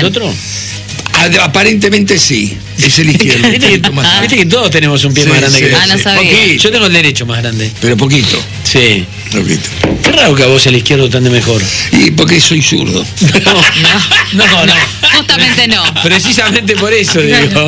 ¿El otro? Aparentemente sí, es el izquierdo. Viste que todos tenemos un pie más grande que el no sabía. Yo tengo el derecho más grande. Pero poquito. Sí. Poquito. Qué raro que a vos el izquierdo te ande mejor. Y porque soy zurdo. No. Justamente no. Precisamente por eso digo.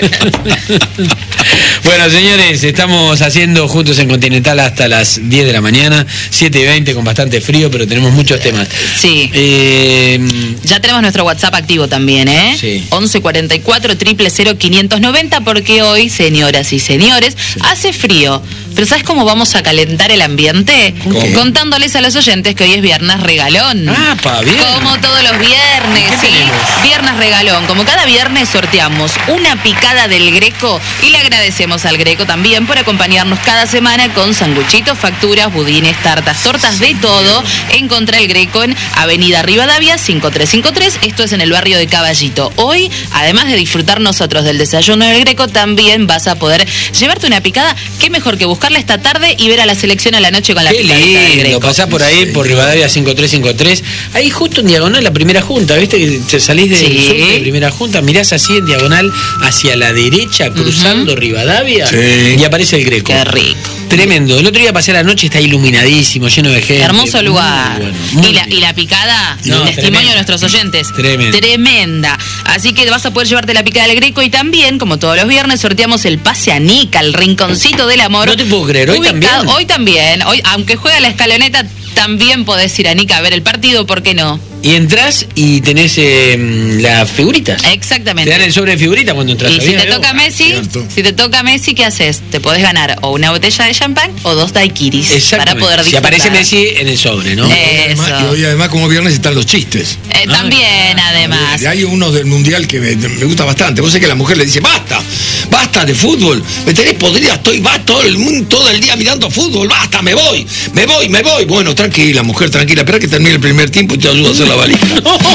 Bueno, señores, estamos haciendo Juntos en Continental hasta las 10 de la mañana, 7:20 con bastante frío, pero tenemos muchos temas. Sí. Ya tenemos nuestro WhatsApp activo también, ¿eh? Sí. 1144 000 590, porque hoy, señoras y señores, hace frío. Pero ¿sabes cómo vamos a calentar el ambiente? ¿Cómo? Contándoles a los oyentes que hoy es viernes regalón. Bien. Como todos los viernes, ¿Qué ¿sí? tenemos? Viernes regalón. Como cada viernes sorteamos una picada del Greco y le agradecemos al Greco también por acompañarnos cada semana con sanguchitos, facturas, budines, tartas, tortas, de todo. Encontrá el Greco en Avenida Rivadavia 5353. Esto es en el barrio de Caballito. Hoy, además de disfrutar nosotros del desayuno del Greco, también vas a poder llevarte una picada. Qué mejor que buscarla esta tarde y ver a la selección a la noche con la Qué picadita del lindo, Greco. pasás por ahí, por Rivadavia 5353, ahí justo en diagonal la primera junta, ¿viste? Que te salís del sur de primera junta, mirás así en diagonal hacia la derecha, cruzando Rivadavia, y aparece el Greco. Qué rico. Tremendo. El otro día pasé la noche, está iluminadísimo, lleno de gente. Hermoso lugar. Muy Y la picada, No, testimonio tremendo. de nuestros oyentes. Tremenda. Así que vas a poder llevarte la picada del Greco y también, como todos los viernes, sorteamos el pase a Nica, el rinconcito del amor. No te puedo creer, hoy también. Hoy también. Hoy, aunque juega la escaloneta, también podés ir a Nica a ver el partido, ¿por qué no? Y entras y tenés las figuritas. Exactamente. Te dan el sobre de figuritas cuando entras. Y si te toca Messi, ¿qué haces? Te podés ganar o una botella de champán o 2 daiquiris para poder disfrutar. Si aparece Messi en el sobre, ¿no? Eso. Y hoy además como viernes están los chistes. También, además. Y hay uno del Mundial que me gusta bastante. Vos sabés que la mujer le dice, basta de fútbol. Me tenés podrida, todo el mundo, todo el día mirando fútbol. Basta, me voy. Bueno, tranquila, mujer, tranquila. Espera que termine el primer tiempo y te ayudo a hacer la valija.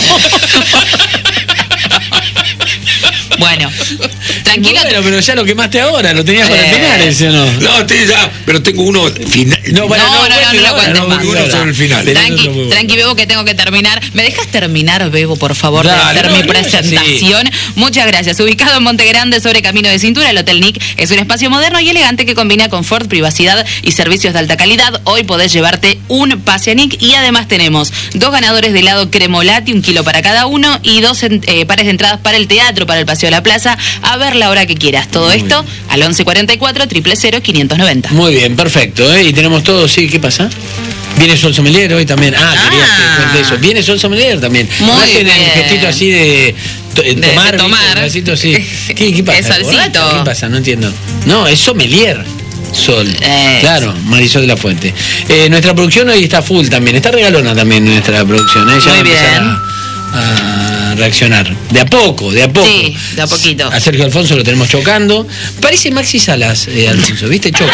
Bueno, tranquilo. Bueno, pero ya lo quemaste ahora, lo tenías para el final ese, ¿no? No, ya, pero tengo uno final. No lo cuentes más. Uno sobre el final. Tranqui, Bebo, que tengo que terminar. ¿Me dejas terminar, Bebo, por favor, Dale, de hacer mi presentación? Sí. Muchas gracias. Ubicado en Monte Grande, sobre Camino de Cintura, el Hotel Nick es un espacio moderno y elegante que combina confort, privacidad y servicios de alta calidad. Hoy podés llevarte un pase a Nick y además tenemos 2 ganadores de helado Cremolati, 1 kilo para cada uno, y 2 pares de entradas para el teatro, para el Paseo de la Plaza, a ver la hora que quieras. Todo esto al 1144 000 590. Muy bien, perfecto. Y tenemos todo, sí, ¿qué pasa? Viene Sol Sommelier hoy también. Querías que cuente eso. Viene Sol Sommelier también. Muy bien. El gestito así de tomar. Gestito, sí. ¿Qué pasa? Es solcito. ¿Qué pasa? No entiendo. No, es sommelier. Sol. Claro, Marisol de la Fuente. Nuestra producción hoy está full también. Está regalona también nuestra producción. Ya muy bien. A reaccionar. De a poco. Sí, de a poquito. A Sergio Alfonso lo tenemos chocando. Parece Maxi Salas, Alfonso, ¿viste? Choca.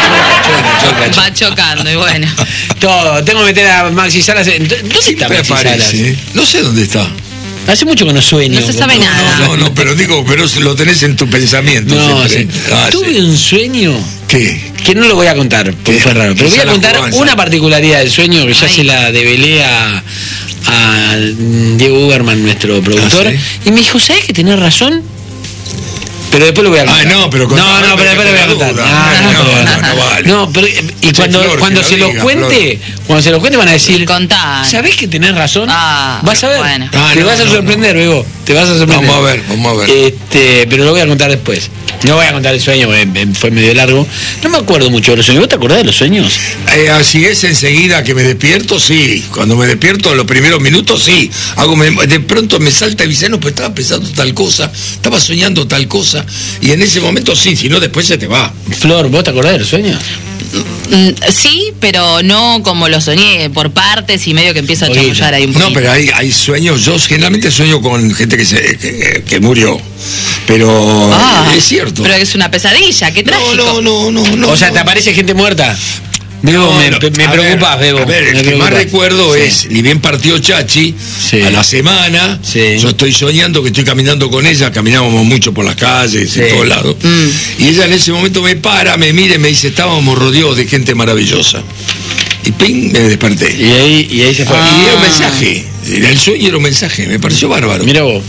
Va chocando y bueno. Todo. Tengo que meter a Maxi Salas. ¿Dónde está Maxi Salas? No sé dónde está. Hace mucho que no sueño. No se sabe nada. No, pero lo tenés en tu pensamiento. No, sí. Tuve un sueño. ¿Qué? Que no lo voy a contar, porque fue raro. Pero voy a contar una particularidad del sueño que ya se la develé a Diego Uberman, nuestro productor, y me dijo, ¿sabes que tenés razón? Pero después lo voy a contar. pero después lo voy a contar. No, pero y cuando se los cuente, van a decir, ¿sabés que tenés razón? Vas a ver. Bueno. Te vas a sorprender, Bebo. Te vas a sorprender. Vamos a ver. Pero lo voy a contar después. No voy a contar el sueño, fue medio largo. No me acuerdo mucho de los sueños. ¿Vos te acordás de los sueños? Así es, enseguida que me despierto, sí. Cuando me despierto, los primeros minutos, sí. De pronto me salta el visano, pero estaba pensando tal cosa, estaba soñando tal cosa. Y en ese momento sí, si no, después se te va. Flor, ¿vos te acordás de los sueños? Sí, pero no como lo soñé, por partes y medio que empiezo a chamullar ahí un poquito. No, pero hay sueños, yo generalmente sueño con gente que murió, pero es cierto. Pero es una pesadilla, qué trágico. No. O sea, ¿te aparece gente muerta? Bebo, me preocupás, Bebo. A ver, el que más recuerdo es, ni bien partió Chachi, a la semana, yo estoy soñando que estoy caminando con ella, caminábamos mucho por las calles, en todos lados, y ella en ese momento me para, me mira y me dice, estábamos rodeados de gente maravillosa. Y ping, me desperté. Y ahí se fue. Y era un mensaje, el sueño era un mensaje, me pareció bárbaro. Mira vos.